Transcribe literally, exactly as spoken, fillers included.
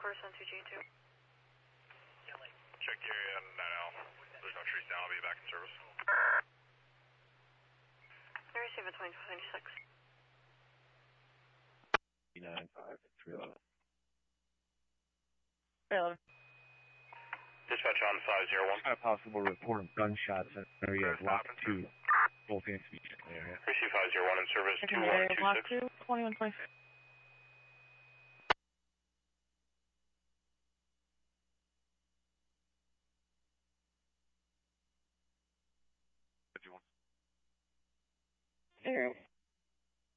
Sun two G two. Check area nine L. There's no trees down. I'll be back in service. I receive a twenty twenty-six. nine five three eleven. Hello. Dispatch on five zero one. A possible report of gunshots in area of Block two. Both Phoenix Beach area. Receive five zero one in service two one two Block six. two, twenty-one twenty-six. fifty-one. Zero.